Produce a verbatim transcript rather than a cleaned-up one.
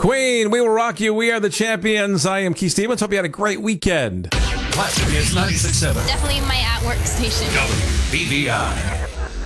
Queen, we will rock you. We are the champions. I am Keith Stevens. Hope you had a great weekend. Classic Hits ninety-six point seven. Definitely my at-work station. W B V I.